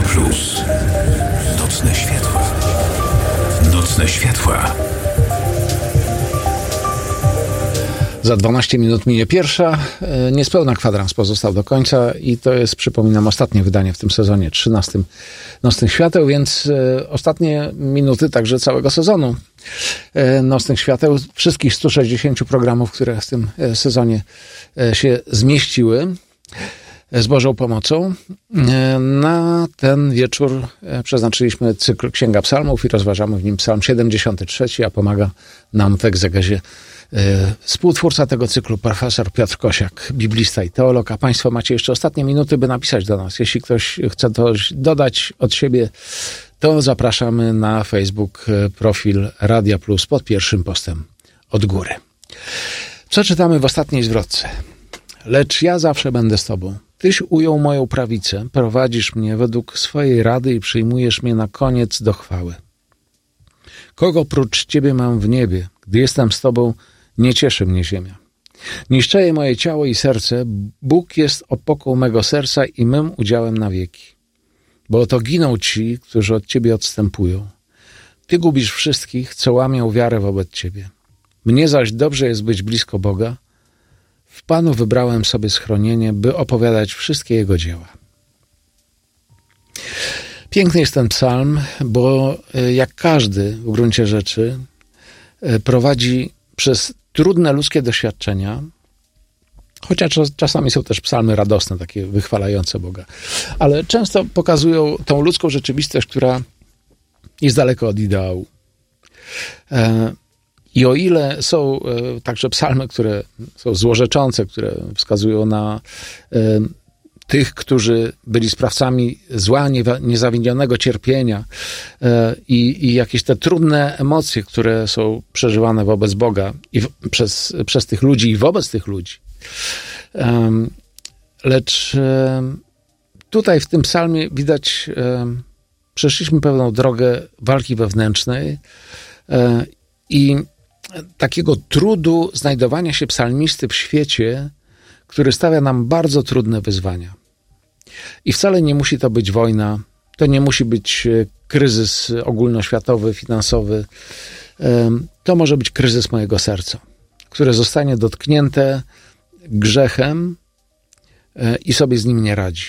Plus. Nocne światła. Nocne światła. Za 12 minut minie pierwsza. Niespełna kwadrans pozostał do końca i to jest, przypominam, ostatnie wydanie w tym sezonie 13 Nocnych Świateł, więc ostatnie minuty także całego sezonu Nocnych Świateł. Wszystkich 160 programów, które w tym sezonie się zmieściły z Bożą pomocą. Na ten wieczór przeznaczyliśmy cykl Księga Psalmów i rozważamy w nim Psalm 73, a pomaga nam w egzegezie współtwórca tego cyklu, profesor Piotr Kosiak, biblista i teolog. A Państwo macie jeszcze ostatnie minuty, by napisać do nas. Jeśli ktoś chce coś dodać od siebie, to zapraszamy na Facebook profil Radia Plus pod pierwszym postem od góry. Co czytamy w ostatniej zwrotce? Lecz ja zawsze będę z Tobą. Tyś ujął moją prawicę, prowadzisz mnie według swojej rady i przyjmujesz mnie na koniec do chwały. Kogo prócz Ciebie mam w niebie? Gdy jestem z Tobą, nie cieszy mnie ziemia. Niszczeje moje ciało i serce, Bóg jest opoką mego serca i mym udziałem na wieki. Bo oto giną ci, którzy od Ciebie odstępują. Ty gubisz wszystkich, co łamią wiarę wobec Ciebie. Mnie zaś dobrze jest być blisko Boga. W Panu wybrałem sobie schronienie, by opowiadać wszystkie Jego dzieła. Piękny jest ten psalm, bo jak każdy w gruncie rzeczy prowadzi przez trudne ludzkie doświadczenia, chociaż czasami są też psalmy radosne, takie wychwalające Boga, ale często pokazują tą ludzką rzeczywistość, która jest daleko od ideału. I o ile są także psalmy, które są złorzeczące, które wskazują na tych, którzy byli sprawcami zła, niezawinionego cierpienia i jakieś te trudne emocje, które są przeżywane wobec Boga i przez tych ludzi i wobec tych ludzi. Lecz tutaj w tym psalmie widać, przeszliśmy pewną drogę walki wewnętrznej i takiego trudu znajdowania się psalmisty w świecie, który stawia nam bardzo trudne wyzwania. I wcale nie musi to być wojna, to nie musi być kryzys ogólnoświatowy, finansowy. To może być kryzys mojego serca, które zostanie dotknięte grzechem i sobie z nim nie radzi.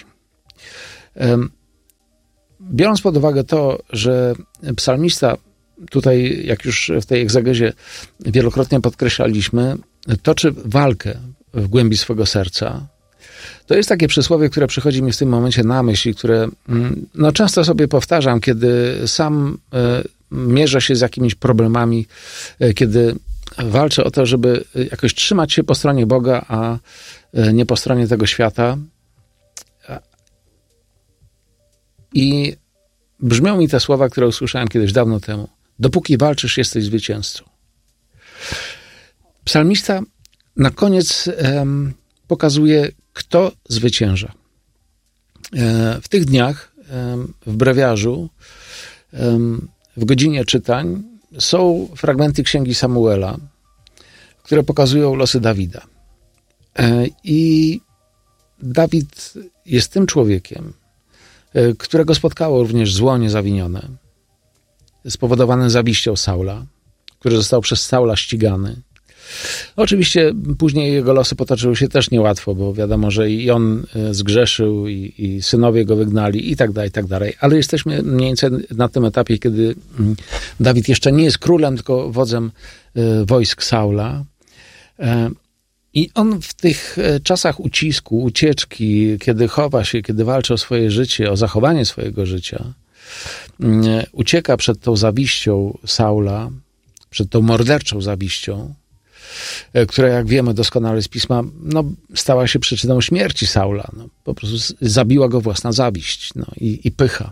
Biorąc pod uwagę to, że psalmista tutaj, jak już w tej egzegezie wielokrotnie podkreślaliśmy, toczy walkę w głębi swego serca. To jest takie przysłowie, które przychodzi mi w tym momencie na myśl, które często sobie powtarzam, kiedy sam mierzę się z jakimiś problemami, kiedy walczę o to, żeby jakoś trzymać się po stronie Boga, a nie po stronie tego świata. I brzmią mi te słowa, które usłyszałem kiedyś dawno temu. Dopóki walczysz, jesteś zwycięzcą. Psalmista na koniec pokazuje, kto zwycięża. W tych dniach w brewiarzu, w godzinie czytań są fragmenty Księgi Samuela, które pokazują losy Dawida. I Dawid jest tym człowiekiem, którego spotkało również zło niezawinione, spowodowane zawiścią Saula, który został przez Saula ścigany. Oczywiście później jego losy potoczyły się też niełatwo, bo wiadomo, że i on zgrzeszył, i synowie go wygnali, i tak dalej. Ale jesteśmy mniej więcej na tym etapie, kiedy Dawid jeszcze nie jest królem, tylko wodzem wojsk Saula. I on w tych czasach ucisku, ucieczki, kiedy chowa się, kiedy walczy o swoje życie, o zachowanie swojego życia, ucieka przed tą zawiścią Saula, przed tą morderczą zawiścią, która, jak wiemy doskonale z Pisma, stała się przyczyną śmierci Saula. Po prostu zabiła go własna zawiść i pycha.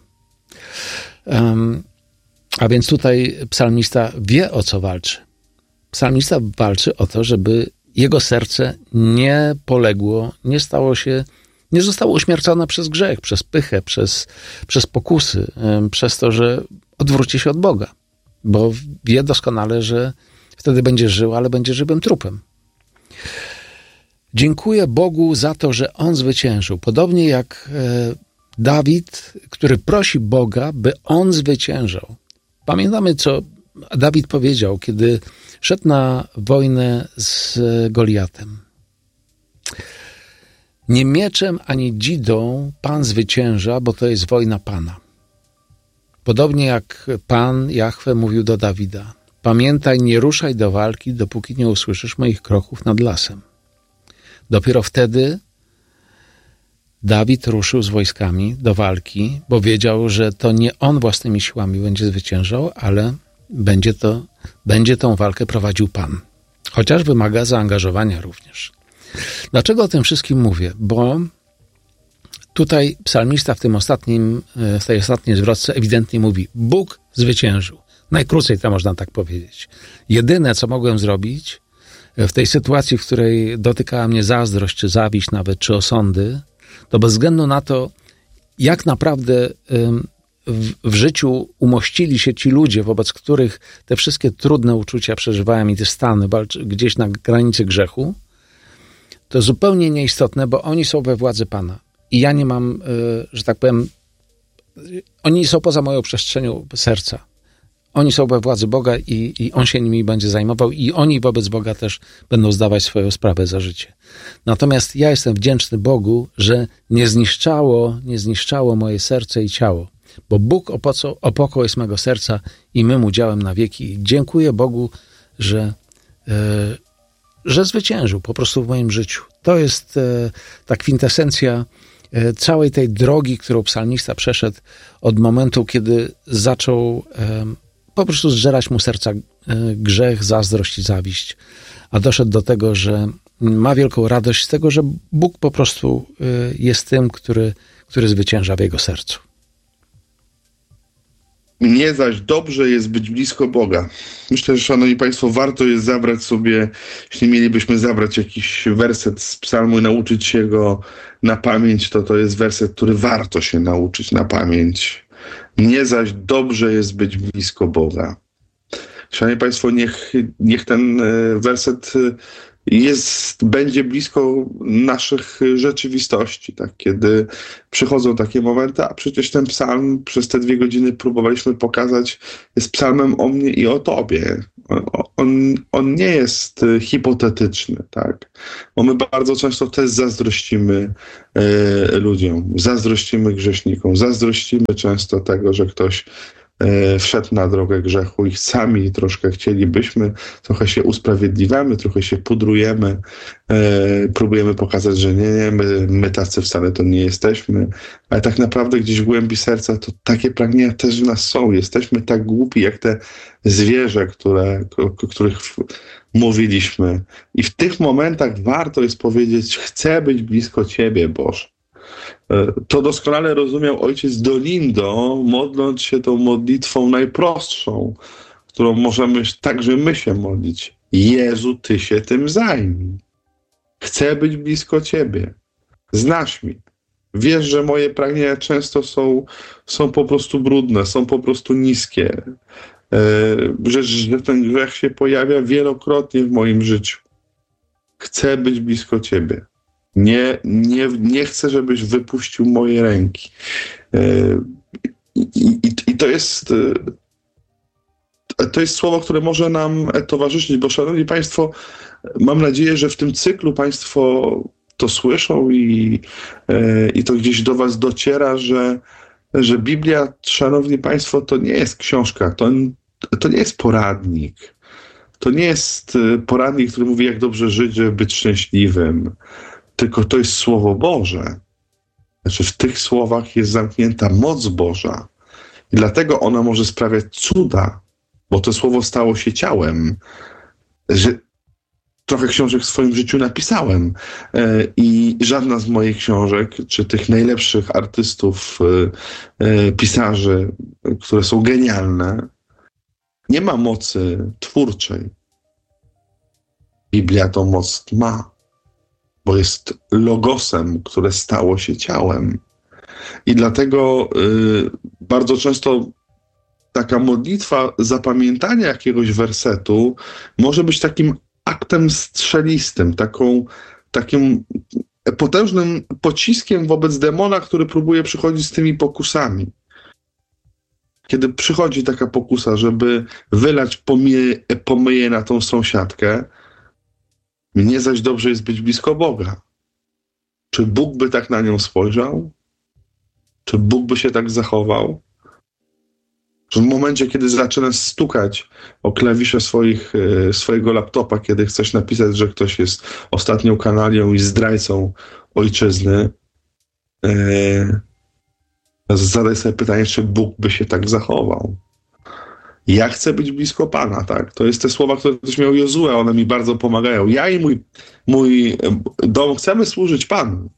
A więc tutaj psalmista wie, o co walczy. Psalmista walczy o to, żeby jego serce nie poległo, nie zostało uśmiercone przez grzech, przez pychę, przez pokusy, przez to, że odwróci się od Boga. Bo wie doskonale, że wtedy będzie żył, ale będzie żywym trupem. Dziękuję Bogu za to, że On zwyciężył. Podobnie jak Dawid, który prosi Boga, by on zwyciężał. Pamiętamy, co Dawid powiedział, kiedy szedł na wojnę z Goliatem. Nie mieczem ani dzidą Pan zwycięża, bo to jest wojna Pana. Podobnie jak Pan Jahwe mówił do Dawida: pamiętaj, nie ruszaj do walki, dopóki nie usłyszysz moich kroków nad lasem. Dopiero wtedy Dawid ruszył z wojskami do walki, bo wiedział, że to nie on własnymi siłami będzie zwyciężał, ale będzie tą walkę prowadził Pan. Chociaż wymaga zaangażowania również. Dlaczego o tym wszystkim mówię? Bo tutaj psalmista w tej ostatniej zwrotce ewidentnie mówi: Bóg zwyciężył. Najkrócej to można tak powiedzieć. Jedyne, co mogłem zrobić w tej sytuacji, w której dotykała mnie zazdrość, czy zawiść nawet, czy osądy, to bez względu na to, jak naprawdę w życiu umościli się ci ludzie, wobec których te wszystkie trudne uczucia przeżywałem i te stany gdzieś na granicy grzechu, to zupełnie nieistotne, bo oni są we władzy Pana. I ja nie mam, że tak powiem, oni są poza moją przestrzenią serca. Oni są we władzy Boga i On się nimi będzie zajmował i oni wobec Boga też będą zdawać swoją sprawę za życie. Natomiast ja jestem wdzięczny Bogu, że nie zniszczało moje serce i ciało, bo Bóg opokój jest mego serca i mym udziałem na wieki. I dziękuję Bogu, że zwyciężył po prostu w moim życiu. To jest ta kwintesencja całej tej drogi, którą psalmista przeszedł od momentu, kiedy zaczął po prostu zżerać mu serca grzech, zazdrość i zawiść, a doszedł do tego, że ma wielką radość z tego, że Bóg po prostu jest tym, który zwycięża w jego sercu. Mnie zaś dobrze jest być blisko Boga. Myślę, że, szanowni państwo, warto jest zabrać sobie, jeśli mielibyśmy zabrać jakiś werset z psalmu i nauczyć się go na pamięć, to jest werset, który warto się nauczyć na pamięć. Mnie zaś dobrze jest być blisko Boga. Szanowni państwo, niech ten werset będzie blisko naszych rzeczywistości, tak? Kiedy przychodzą takie momenty, a przecież ten psalm przez te 2 godziny próbowaliśmy pokazać, jest psalmem o mnie i o tobie. On nie jest hipotetyczny, tak? Bo my bardzo często też zazdrościmy ludziom, zazdrościmy grzesznikom, zazdrościmy często tego, że ktoś wszedł na drogę grzechu i sami troszkę chcielibyśmy, trochę się usprawiedliwiamy, trochę się pudrujemy, próbujemy pokazać, że nie, my tacy wcale to nie jesteśmy, ale tak naprawdę gdzieś w głębi serca to takie pragnienia też w nas są. Jesteśmy tak głupi jak te zwierzę, o których mówiliśmy. I w tych momentach warto jest powiedzieć: chcę być blisko Ciebie, Boże. To doskonale rozumiał ojciec Dolindo, modląc się tą modlitwą najprostszą, którą możemy także my się modlić. Jezu, Ty się tym zajmij. Chcę być blisko Ciebie. Znasz mnie. Wiesz, że moje pragnienia często są po prostu brudne, są po prostu niskie. Że ten grzech się pojawia wielokrotnie w moim życiu. Chcę być blisko Ciebie. Nie chcę, żebyś wypuścił moje ręki. I to jest słowo, które może nam towarzyszyć, bo, szanowni państwo, mam nadzieję, że w tym cyklu państwo to słyszą i to gdzieś do was dociera, że Biblia, szanowni państwo, to nie jest książka, to nie jest poradnik. To nie jest poradnik, który mówi, jak dobrze żyć, żeby być szczęśliwym. Tylko to jest Słowo Boże. Znaczy w tych słowach jest zamknięta moc Boża. I dlatego ona może sprawiać cuda, bo to Słowo stało się ciałem. Że trochę książek w swoim życiu napisałem i żadna z moich książek, czy tych najlepszych artystów, pisarzy, które są genialne, nie ma mocy twórczej. Biblia tą moc ma, bo jest logosem, które stało się ciałem. I dlatego bardzo często taka modlitwa zapamiętania jakiegoś wersetu może być takim aktem strzelistym, takim potężnym pociskiem wobec demona, który próbuje przychodzić z tymi pokusami. Kiedy przychodzi taka pokusa, żeby wylać pomyje na tą sąsiadkę, mnie zaś dobrze jest być blisko Boga. Czy Bóg by tak na nią spojrzał? Czy Bóg by się tak zachował? Że w momencie, kiedy zaczynasz stukać o klawisze swojego laptopa, kiedy chcesz napisać, że ktoś jest ostatnią kanalią i zdrajcą ojczyzny, zadaj sobie pytanie, czy Bóg by się tak zachował. Ja chcę być blisko Pana, tak? To jest te słowa, które też miał Jozue, one mi bardzo pomagają. Ja i mój dom chcemy służyć Panu.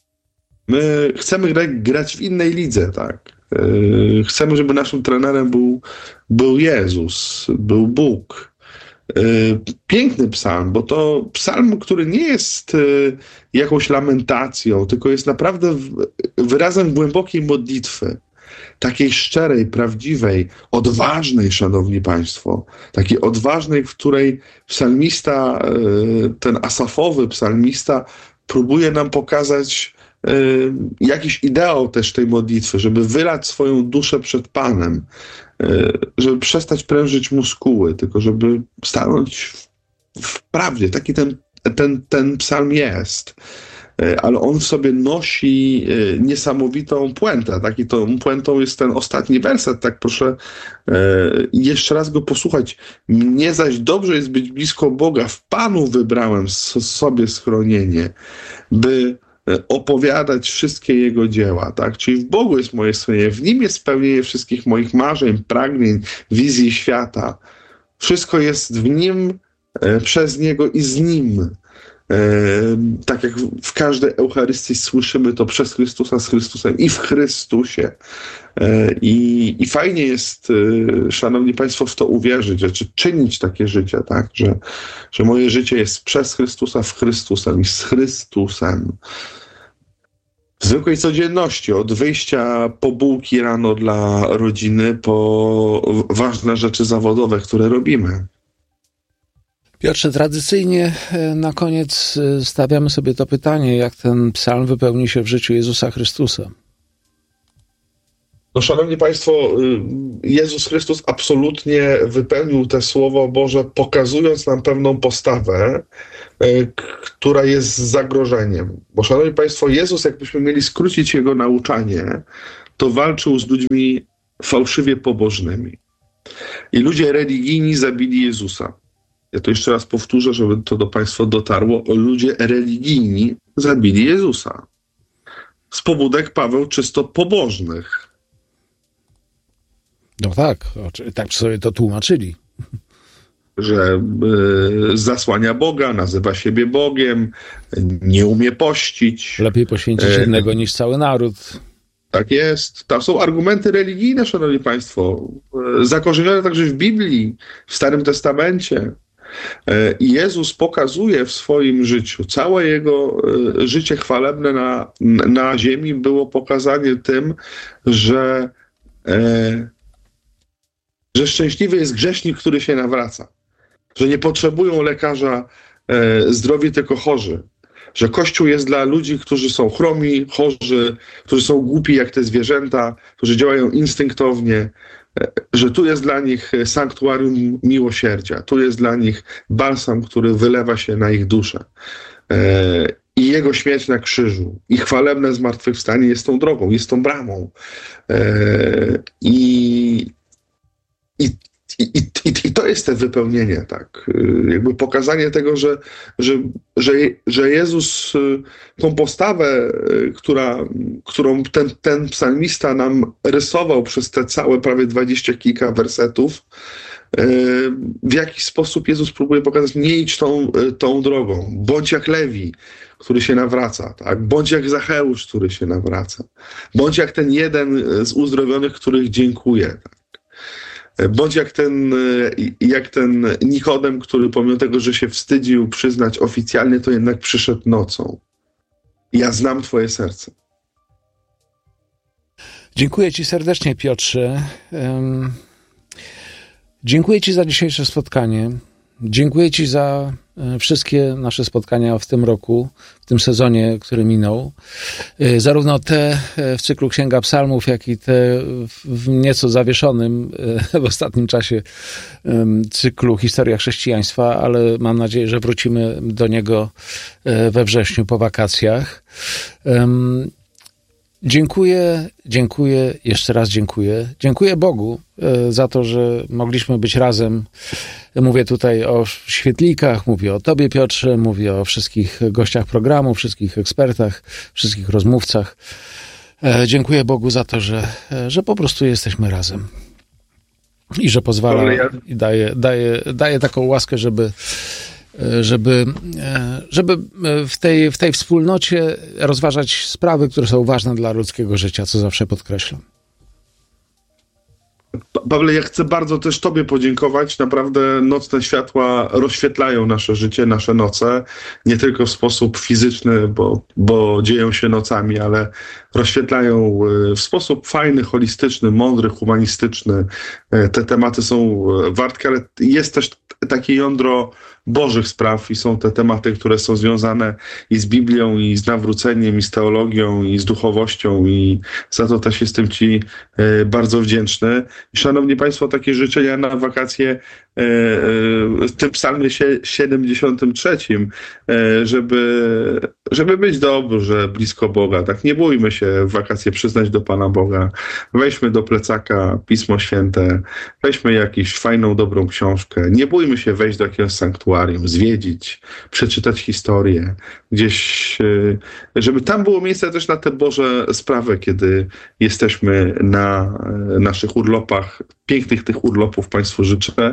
My chcemy grać w innej lidze, tak? Chcemy, żeby naszym trenerem był Jezus, był Bóg. Piękny psalm, bo to psalm, który nie jest jakąś lamentacją, tylko jest naprawdę wyrazem głębokiej modlitwy. Takiej szczerej, prawdziwej, odważnej, szanowni państwo. Takiej odważnej, w której psalmista, ten asafowy psalmista próbuje nam pokazać jakiś ideał też tej modlitwy, żeby wylać swoją duszę przed Panem, żeby przestać prężyć muskuły, tylko żeby stanąć w prawdzie. Taki ten psalm jest. Ale on w sobie nosi niesamowitą puentę. Tą puentą jest ten ostatni werset, tak proszę jeszcze raz go posłuchać. Mnie zaś dobrze jest być blisko Boga, w Panu wybrałem sobie schronienie, by opowiadać wszystkie Jego dzieła, tak? Czyli w Bogu jest moje schronienie, w Nim jest spełnienie wszystkich moich marzeń, pragnień, wizji świata. Wszystko jest w Nim, przez Niego i z Nim. Tak jak w każdej Eucharystii słyszymy to przez Chrystusa, z Chrystusem i w Chrystusie. I fajnie jest, szanowni państwo, w to uwierzyć, czy czynić takie życie, tak? Że moje życie jest przez Chrystusa, w Chrystusem i z Chrystusem. W zwykłej codzienności, od wyjścia po bułki rano dla rodziny, po ważne rzeczy zawodowe, które robimy. Piotrze, tradycyjnie na koniec stawiamy sobie to pytanie, jak ten psalm wypełni się w życiu Jezusa Chrystusa. No, szanowni państwo, Jezus Chrystus absolutnie wypełnił te słowo Boże, pokazując nam pewną postawę, która jest zagrożeniem. Bo, szanowni państwo, Jezus, jakbyśmy mieli skrócić Jego nauczanie, to walczył z ludźmi fałszywie pobożnymi. I ludzie religijni zabili Jezusa. Ja to jeszcze raz powtórzę, żeby to do państwa dotarło. Ludzie religijni zabili Jezusa. Z pobudek, Paweł, czysto pobożnych. No tak, tak sobie to tłumaczyli. Że zasłania Boga, nazywa siebie Bogiem, nie umie pościć. Lepiej poświęcić innego niż cały naród. Tak jest. To są argumenty religijne, szanowni państwo. Zakorzenione także w Biblii, w Starym Testamencie. I Jezus pokazuje w swoim życiu, całe Jego życie chwalebne na ziemi było pokazanie tym, że szczęśliwy jest grzesznik, który się nawraca. Że nie potrzebują lekarza zdrowi, tylko chorzy. Że Kościół jest dla ludzi, którzy są chromi, chorzy, którzy są głupi jak te zwierzęta, którzy działają instynktownie, że tu jest dla nich sanktuarium miłosierdzia, tu jest dla nich balsam, który wylewa się na ich duszę. I Jego śmierć na krzyżu, i chwalebne zmartwychwstanie jest tą drogą, jest tą bramą. I to jest te wypełnienie, tak. Jakby pokazanie tego, że Jezus tą postawę, którą ten psalmista nam rysował przez te całe prawie 20 kilka wersetów, w jaki sposób Jezus próbuje pokazać, nie idź tą drogą. Bądź jak Lewi, który się nawraca, tak? Bądź jak Zacheusz, który się nawraca. Bądź jak ten jeden z uzdrowionych, których dziękuję, tak? Bądź jak ten Nikodem, który pomimo tego, że się wstydził przyznać oficjalnie, to jednak przyszedł nocą. Ja znam twoje serce. Dziękuję ci serdecznie, Piotrze. Dziękuję ci za dzisiejsze spotkanie. Dziękuję Ci za wszystkie nasze spotkania w tym roku, w tym sezonie, który minął. Zarówno te w cyklu Księga Psalmów, jak i te w nieco zawieszonym w ostatnim czasie cyklu Historia chrześcijaństwa, ale mam nadzieję, że wrócimy do niego we wrześniu po wakacjach. Dziękuję, jeszcze raz dziękuję. Dziękuję Bogu za to, że mogliśmy być razem. Mówię tutaj o świetlikach, mówię o Tobie, Piotrze, mówię o wszystkich gościach programu, wszystkich ekspertach, wszystkich rozmówcach. Dziękuję Bogu za to, że po prostu jesteśmy razem. I że pozwala i daje taką łaskę, żeby w tej wspólnocie rozważać sprawy, które są ważne dla ludzkiego życia, co zawsze podkreślam. Pawle, ja chcę bardzo też Tobie podziękować. Naprawdę nocne światła rozświetlają nasze życie, nasze noce. Nie tylko w sposób fizyczny, bo dzieją się nocami, ale rozświetlają w sposób fajny, holistyczny, mądry, humanistyczny. Te tematy są wartkie, ale jest też takie jądro Bożych spraw i są te tematy, które są związane i z Biblią, i z nawróceniem, i z teologią, i z duchowością, i za to też jestem Ci bardzo wdzięczny. Szanowni Państwo, takie życzenia na wakacje w tym psalmie 73, żeby być dobrze, blisko Boga. Tak, nie bójmy się w wakacje przyznać do Pana Boga. Weźmy do plecaka Pismo Święte, weźmy jakąś fajną, dobrą książkę. Nie bójmy się wejść do jakiegoś sanktuarium, zwiedzić, przeczytać historię. Gdzieś, żeby tam było miejsce też na te Boże sprawy, kiedy jesteśmy na naszych urlopach. Pięknych tych urlopów Państwu życzę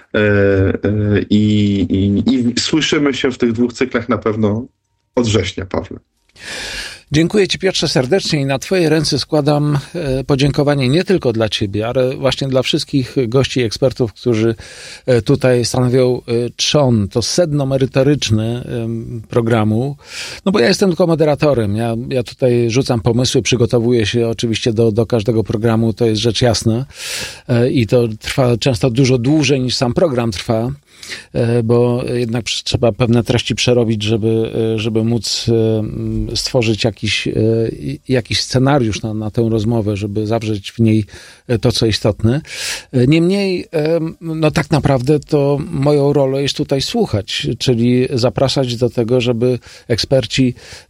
i słyszymy się w tych 2 cyklach na pewno od września, Pawle. Dziękuję Ci, Piotrze, serdecznie i na Twoje ręce składam podziękowanie nie tylko dla Ciebie, ale właśnie dla wszystkich gości i ekspertów, którzy tutaj stanowią trzon, to sedno merytoryczne programu. No bo ja jestem tylko moderatorem. Ja tutaj rzucam pomysły, przygotowuję się oczywiście do każdego programu, to jest rzecz jasna. I to trwa często dużo dłużej niż sam program trwa, bo jednak trzeba pewne treści przerobić, żeby móc stworzyć jakiś scenariusz na tę rozmowę, żeby zawrzeć w niej to, co istotne. Niemniej, no tak naprawdę to moją rolą jest tutaj słuchać, czyli zapraszać do tego, żeby eksperci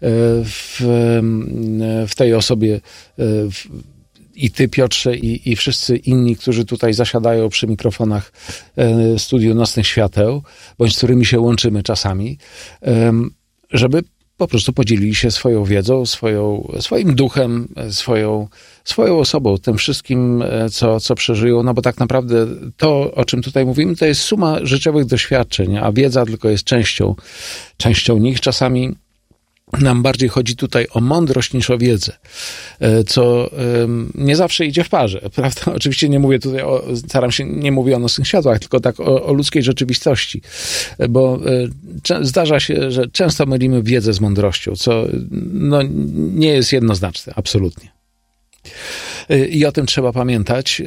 w tej osobie i Ty, Piotrze, i wszyscy inni, którzy tutaj zasiadają przy mikrofonach Studiu Nocnych Świateł, bądź z którymi się łączymy czasami, żeby po prostu podzielili się swoją wiedzą, swoim duchem, swoją osobą, tym wszystkim, co przeżyją, no bo tak naprawdę to, o czym tutaj mówimy, to jest suma życiowych doświadczeń, a wiedza tylko jest częścią nich. Czasami nam bardziej chodzi tutaj o mądrość niż o wiedzę, co nie zawsze idzie w parze, prawda? Oczywiście nie mówię tutaj nie mówię o nocnych światłach, tylko tak o ludzkiej rzeczywistości, bo zdarza się, że często mylimy wiedzę z mądrością, co no, nie jest jednoznaczne, absolutnie. I o tym trzeba pamiętać.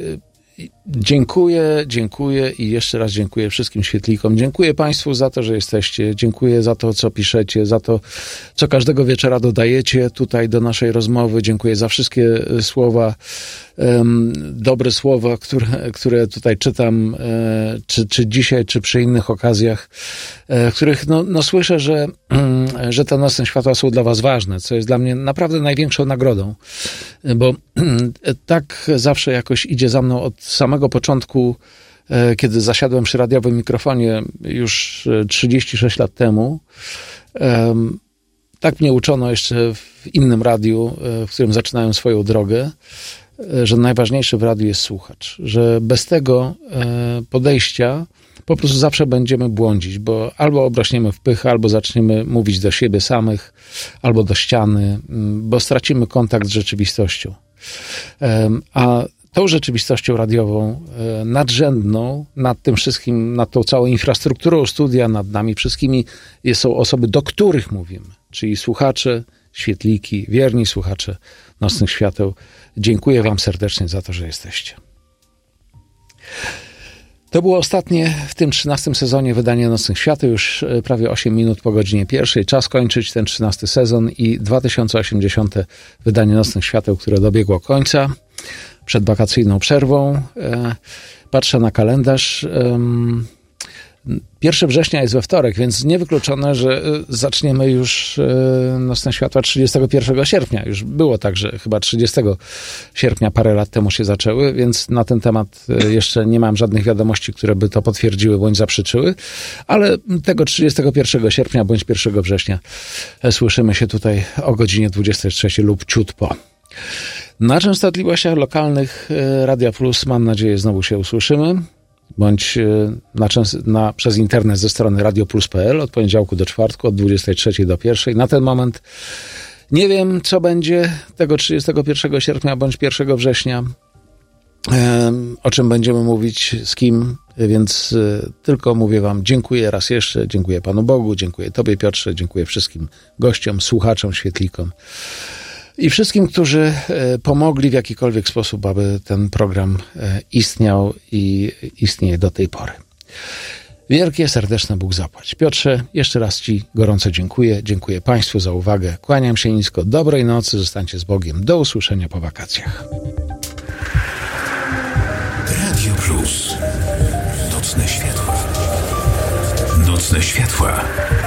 Dziękuję i jeszcze raz dziękuję wszystkim świetlikom. Dziękuję Państwu za to, że jesteście. Dziękuję za to, co piszecie, za to, co każdego wieczora dodajecie tutaj do naszej rozmowy. Dziękuję za wszystkie słowa, dobre słowa, które tutaj czytam, czy dzisiaj, czy przy innych okazjach, w których no słyszę, że te nocne światła są dla Was ważne, co jest dla mnie naprawdę największą nagrodą, bo tak zawsze jakoś idzie za mną od samego początku, kiedy zasiadłem przy radiowym mikrofonie już 36 lat temu. Tak mnie uczono jeszcze w innym radiu, w którym zaczynałem swoją drogę, że najważniejszy w radiu jest słuchacz, że bez tego podejścia po prostu zawsze będziemy błądzić, bo albo obrośniemy w pychę, albo zaczniemy mówić do siebie samych, albo do ściany, bo stracimy kontakt z rzeczywistością. A tą rzeczywistością radiową nadrzędną nad tym wszystkim, nad tą całą infrastrukturą studia, nad nami wszystkimi są osoby, do których mówimy, czyli słuchacze, świetliki, wierni słuchacze Nocnych Świateł. Dziękuję Wam serdecznie za to, że jesteście. To było ostatnie w tym 13 sezonie wydanie Nocnych Świateł, już prawie 8 minut po godzinie 1. Czas kończyć ten 13 sezon i 2080 wydanie Nocnych Świateł, które dobiegło końca przed wakacyjną przerwą. Patrzę na kalendarz. 1 września jest we wtorek, więc niewykluczone, że zaczniemy już Nocne Światła 31 sierpnia. Już było tak, że chyba 30 sierpnia parę lat temu się zaczęły, więc na ten temat jeszcze nie mam żadnych wiadomości, które by to potwierdziły bądź zaprzeczyły, ale tego 31 sierpnia bądź 1 września słyszymy się tutaj o godzinie 23 lub ciut po. Na częstotliwościach lokalnych Radia Plus, mam nadzieję, znowu się usłyszymy, bądź przez internet ze strony radioplus.pl od poniedziałku do czwartku, od 23 do 1. Na ten moment nie wiem, co będzie tego 31 sierpnia bądź 1 września, o czym będziemy mówić, z kim, więc tylko mówię wam dziękuję raz jeszcze, dziękuję Panu Bogu, dziękuję Tobie, Piotrze, dziękuję wszystkim gościom, słuchaczom, świetlikom i wszystkim, którzy pomogli w jakikolwiek sposób, aby ten program istniał i istnieje do tej pory. Wielkie, serdeczne Bóg zapłać. Piotrze, jeszcze raz Ci gorąco dziękuję. Dziękuję Państwu za uwagę. Kłaniam się nisko. Dobrej nocy. Zostańcie z Bogiem. Do usłyszenia po wakacjach. Radio Plus. Nocne światła. Nocne światła.